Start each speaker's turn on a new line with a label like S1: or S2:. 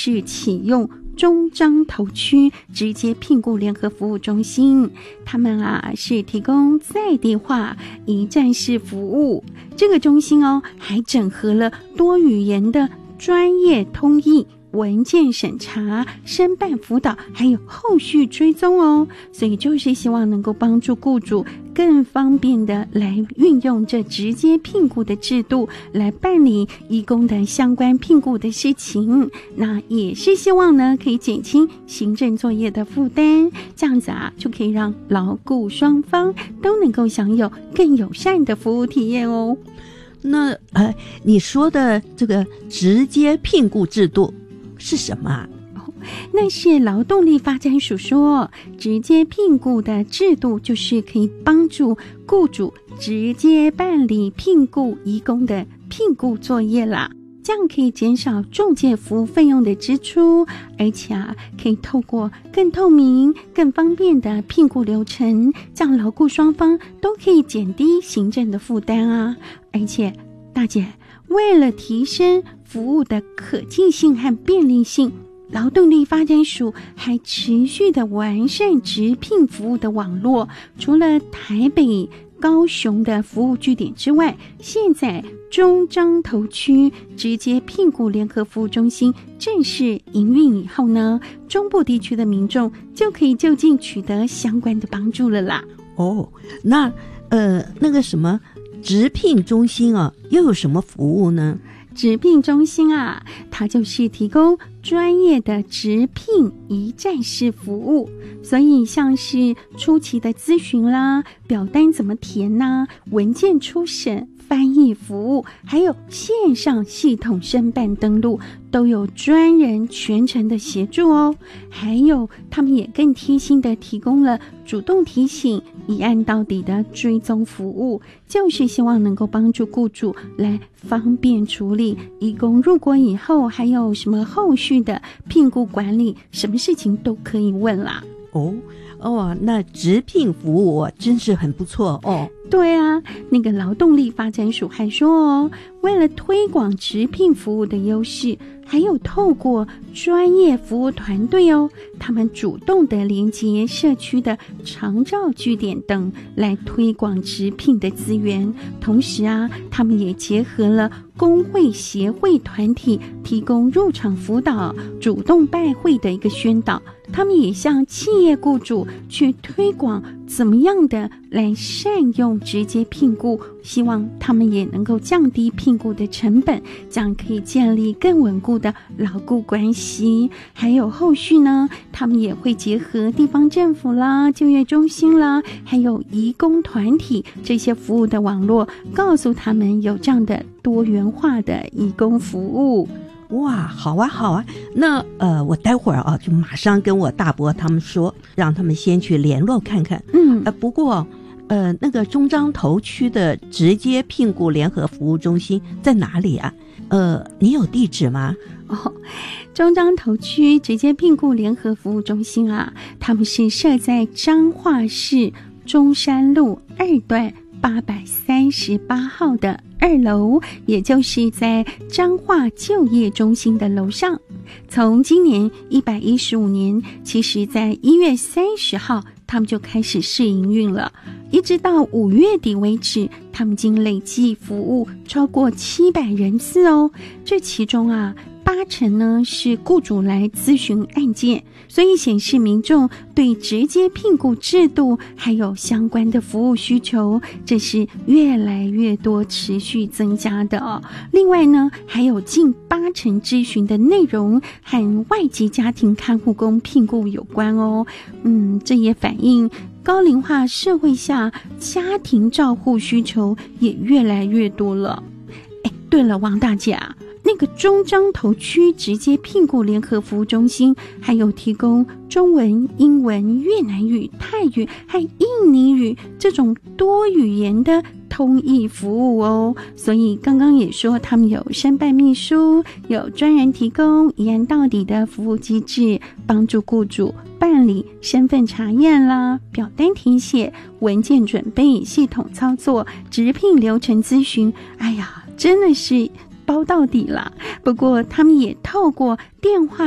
S1: 式启用中彰投区直接聘雇联合服务中心，他们是提供在地化一站式服务。这个中心还整合了多语言的专业通译、文件审查、申办辅导，还有后续追踪所以就是希望能够帮助雇主更方便的来运用这直接聘雇的制度来办理移工的相关聘雇的事情。那也是希望呢可以减轻行政作业的负担，这样子就可以让劳雇双方都能够享有更友善的服务体验
S2: 那你说的这个直接聘雇制度是什么
S1: 那是劳动力发展署说，直接聘雇的制度就是可以帮助雇主直接办理聘雇移工的聘雇作业啦，这样可以减少仲介服务费用的支出，而且可以透过更透明、更方便的聘雇流程，这样劳雇双方都可以减低行政的负担而且大姐，为了提升服务的可进性和便利性，劳动力发展署还持续的完善直聘服务的网络。除了台北、高雄的服务据点之外，现在中彰投区直接聘雇联合服务中心正式营运以后呢，中部地区的民众就可以就近取得相关的帮助了啦。
S2: 那那个什么直聘中心又有什么服务呢？
S1: 直聘中心它就是提供专业的直聘一站式服务，所以像是初期的咨询啦、表单怎么填文件初审、翻译服务，还有线上系统申办登录，都有专人全程的协助还有他们也更贴心的提供了主动提醒、一案到底的追踪服务，就是希望能够帮助雇主来方便处理移工入国以后还有什么后续的聘雇管理，什么事情都可以问啦。
S2: 那直聘服务真是很不错
S1: 对那个劳动力发展署还说为了推广直聘服务的优势，还有透过专业服务团队他们主动的连接社区的长照据点等来推广直聘的资源，同时他们也结合了工会协会团体提供入场辅导、主动拜会的一个宣导，他们也向企业雇主去推广怎么样的来善用直接聘雇，希望他们也能够降低聘雇的成本，这样可以建立更稳固的劳雇关系。还有后续呢，他们也会结合地方政府啦、就业中心啦，还有移工团体这些服务的网络，告诉他们有这样的多元化的移工服务。
S2: 哇，好啊，那我待会儿就马上跟我大伯他们说，让他们先去联络看看。不过那个中彰投区的直接聘雇联合服务中心在哪里你有地址吗？
S1: 中彰投区直接聘雇联合服务中心他们是设在彰化市中山路2段838号的2楼，也就是在彰化就业中心的楼上。从今年115年，其实在1月30号他们就开始试营运了，一直到5月底为止，他们已经累计服务超过700人次这其中80%呢是雇主来咨询案件，所以显示民众对直接聘雇制度还有相关的服务需求，这是越来越多持续增加的另外呢，还有近80%咨询的内容和外籍家庭看护工聘雇有关这也反映高龄化社会下家庭照护需求也越来越多了。对了，王大姐那个中彰投区直接聘雇联合服务中心还有提供中文、英文、越南语、泰语和印尼语这种多语言的通译服务所以刚刚也说他们有申办秘书，有专人提供一案到底的服务机制，帮助雇主办理身份查验啦、表单填写、文件准备、系统操作、直聘流程咨询，真的是包到底了。不过他们也透过电话